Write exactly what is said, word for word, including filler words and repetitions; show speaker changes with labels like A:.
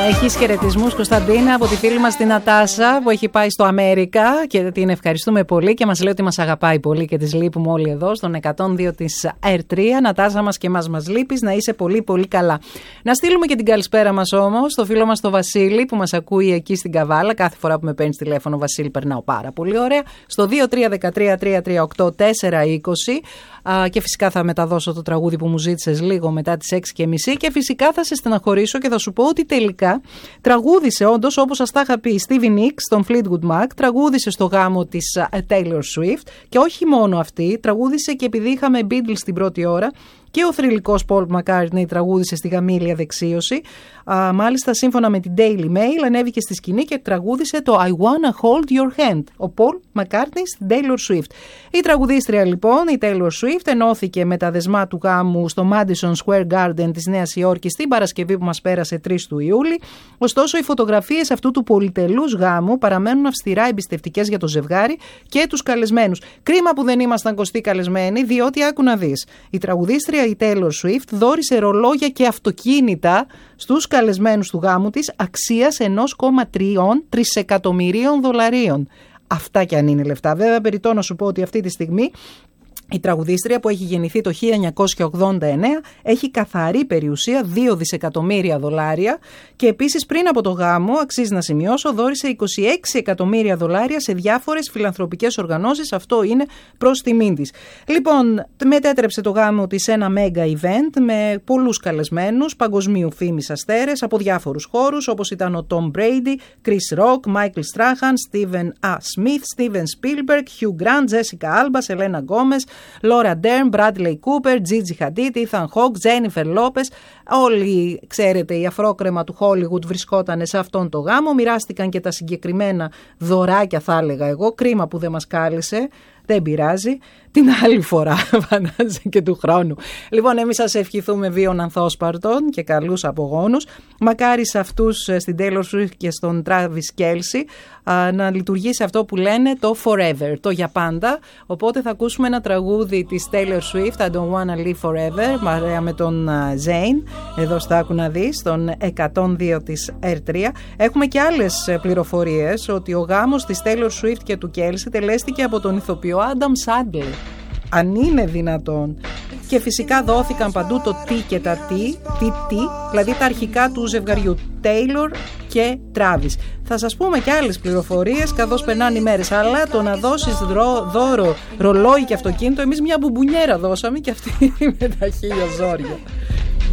A: Έχεις χαιρετισμούς, Κωνσταντίνα, από τη φίλη μας την Νατάσα που έχει πάει στο Αμέρικα και την ευχαριστούμε πολύ και μας λέει ότι μας αγαπάει πολύ και της λείπουμε όλοι εδώ στον εκατόν δύο της αρ τρία. Νατάσα μας και μας μας λείπεις, να είσαι πολύ πολύ καλά. Να στείλουμε και την καλησπέρα μας όμως στο φίλο μας το Βασίλη που μας ακούει εκεί στην Καβάλα. Κάθε φορά που με παίρνεις τηλέφωνο, Βασίλη, περνάω πάρα πολύ ωραία. Στο δύο τρία ένα τρία τρία τρία οκτώ τέσσερα είκοσι. Uh, και φυσικά θα μεταδώσω το τραγούδι που μου ζήτησες λίγο μετά τις έξι και μισή και φυσικά θα σε στεναχωρήσω και θα σου πω ότι τελικά τραγούδισε όντως, όπως σας τα είχα πει, η Stevie Nicks στον Fleetwood Mac, τραγούδισε στο γάμο της uh, Taylor Swift και όχι μόνο αυτή, τραγούδισε και επειδή είχαμε Beatles την πρώτη ώρα και ο θρυλικός Paul McCartney τραγούδισε στη γαμήλια δεξίωση. Α, μάλιστα, σύμφωνα με την Daily Mail, ανέβηκε στη σκηνή και τραγούδισε το I Wanna Hold Your Hand, ο Paul McCartney στην Taylor Swift. Η τραγουδίστρια λοιπόν, η Taylor Swift, ενώθηκε με τα δεσμά του γάμου στο Madison Square Garden της Νέας Υόρκης την Παρασκευή που μας πέρασε τρεις του Ιούλη. Ωστόσο, οι φωτογραφίες αυτού του πολυτελούς γάμου παραμένουν αυστηρά εμπιστευτικές για το ζευγάρι και τους καλεσμένους. Κρίμα που δεν ήμασταν κοστοί καλεσμένοι, διότι άκου να δεις. Η τραγουδίστρια η Taylor Swift δώρισε ρολόγια και αυτοκίνητα στους καλεσμένους του γάμου της αξίας ένα κόμμα τρία τρισεκατομμυρίων δολαρίων. Αυτά κι αν είναι λεφτά. Βέβαια, περιττώ να σου πω ότι αυτή τη στιγμή η τραγουδίστρια που έχει γεννηθεί το χίλια εννιακόσια ογδόντα εννέα έχει καθαρή περιουσία δύο δισεκατομμύρια δολάρια και επίσης πριν από το γάμο, αξίζει να σημειώσω, δώρισε είκοσι έξι εκατομμύρια δολάρια σε διάφορες φιλανθρωπικές οργανώσεις. Αυτό είναι προς τιμήν της. Λοιπόν, μετέτρεψε το γάμο της σε ένα mega event με πολλούς καλεσμένους, παγκοσμίου φήμης αστέρες από διάφορους χώρους όπως ήταν ο Tom Brady, Chris Rock, Michael Strahan, Steven A. Smith, Steven Spielberg, Hugh Grant, Jessica Alba, Selena Gomez, Laura Dern, Bradley Cooper, Gigi Hadid, Ethan Hawke, Jennifer Lopez. Όλοι, ξέρετε, η αφρόκρεμα του Hollywood βρισκόταν σε αυτόν το γάμο. Μοιράστηκαν και τα συγκεκριμένα δωράκια, θα έλεγα εγώ. Κρίμα που δεν μας κάλεσε. Δεν πειράζει. Την άλλη φορά, φαντάζεσαι, και του χρόνου. Λοιπόν, εμείς σας ευχηθούμε βίων ανθόσπαρτων και καλούς απογόνους. Μακάρι σε αυτούς, στην Taylor Swift και στον Travis Kelce, να λειτουργήσει αυτό που λένε το forever, το για πάντα. Οπότε θα ακούσουμε ένα τραγούδι της Taylor Swift, I Don't Wanna Live Forever, παρέα με τον Zayn, εδώ στα άκου να δεις, στον εκατόν δύο της αρ τρία. Έχουμε και άλλες πληροφορίες ότι ο γάμος της Taylor Swift και του Kelce τελέστηκε από τον ηθοποιό Adam Sandler. Αν είναι δυνατόν. Και φυσικά δόθηκαν παντού το τι και τα τι, τι, τι, δηλαδή τα αρχικά του ζευγαριού Taylor και Travis. Θα σας πούμε και άλλες πληροφορίες καθώς περνάνε οι μέρες, αλλά το να δώσεις δρο, δώρο, ρολόι και αυτοκίνητο, εμείς μια μπουμπουνιέρα δώσαμε και αυτή με τα χίλια ζόρια.